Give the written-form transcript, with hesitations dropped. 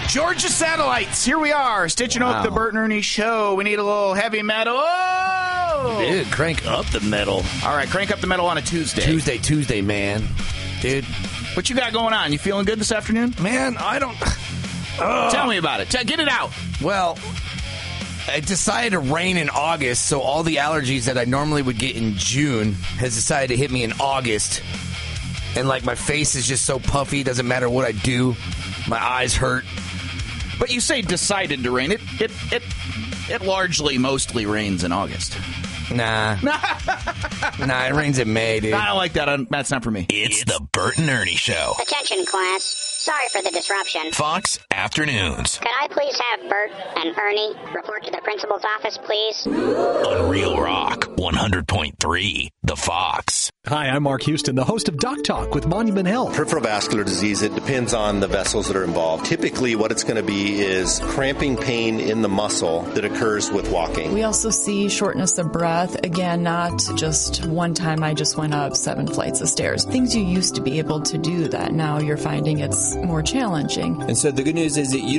Georgia Satellites, here we are, stitching up the Bert and Ernie show. We need a little heavy metal. Oh! Dude, crank up the metal. All right, crank up the metal on a Tuesday. Tuesday, man. Dude. What you got going on? You feeling good this afternoon? Man, I don't... Tell me about it. Get it out. Well, it decided to rain in August, so all the allergies that I normally would get in June has decided to hit me in August. And, like, my face is just so puffy, doesn't matter what I do. My eyes hurt. But you say decided to rain. It largely, mostly rains in August. Nah, it rains in May, dude. I don't like that. That's not for me. It's the Bert and Ernie Show. Attention, class. Sorry for the disruption. Fox Afternoons. Could I please have Bert and Ernie report to the principal's office, please? On Real Rock 100.3, The Fox. Hi, I'm Mark Houston, the host of Doc Talk with Monument Health. Peripheral vascular disease, it depends on the vessels that are involved. Typically, what it's going to be is cramping pain in the muscle that occurs with walking. We also see shortness of breath. Again, not just one time I just went up 7 flights of stairs. Things you used to be able to do that now you're finding it's more challenging. And so the good news is that you